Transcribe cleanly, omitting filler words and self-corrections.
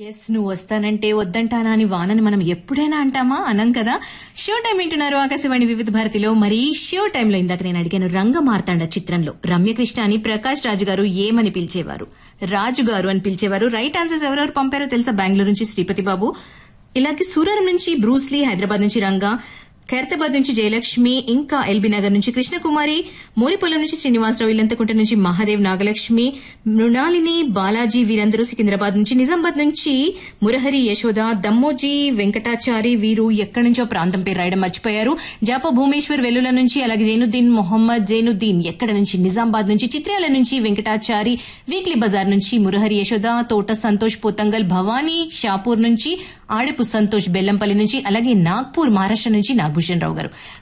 Yes నువ్వు వస్తానంటే వద్దంటానా అని వానని మనం ఎప్పుడైనా అంటామా అనం కదా. షో టైం వింటున్నారు ఆకాశవాణి వివిధ భారతిలో. మరి షో టైంలో ఇందాక నేను అడిగాను, రంగ మార్తాండ చిత్రంలో రమ్యకృష్ణ అని ప్రకాష్ రాజు గారు ఏమని పిలిచేవారు? రాజు గారు అని పిలిచేవారు. రైట్ ఆన్సర్స్ ఎవరెవరు పంపారో తెలుసా? బెంగళూరు నుంచి శ్రీపతి బాబు, ఇలాగే సూరరం నుంచి బ్రూస్లీ, హైదరాబాద్ నుంచి రంగా, ఖైరతాబాద్ నుంచి జయలక్ష్మి, ఇంకా ఎల్బీ నగర్ నుంచి కృష్ణకుమారి, మోరిపొలం నుంచి శ్రీనివాసరావు, ఇల్లంతకుంట నుంచి మహాదేవ్, నాగలక్ష్మి, మృణాలిని, బాలాజీ వీరందరూ సికింద్రాబాద్ నుంచి, నిజామాబాద్ నుంచి మురహరి, యశోద, దమ్మోజీ, వెంకటాచారి వీరు ఎక్కడి నుంచో ప్రాంతం పేరు రాయడం మర్చిపోయారు. జాపో భూమేశ్వర్ వెల్లుల నుంచి, అలాగే జైనుద్దీన్ మొహమ్మద్ జైనుద్దీన్ ఎక్కడ నుంచి? నిజామాబాద్ నుంచి. చిత్రాల నుంచి వెంకటాచారి, వీక్లీ బజార్ నుంచి మురహరి, యశోద, తోట సంతోష్, పోతంగల్ భవానీ, షాపూర్ నుంచి ఆడపు సంతోష్, బెల్లంపల్లి నుంచి, అలాగే నాగ్పూర్ మహారాష్ట్ర నుంచి నాగభూషణ్ రావు గారు.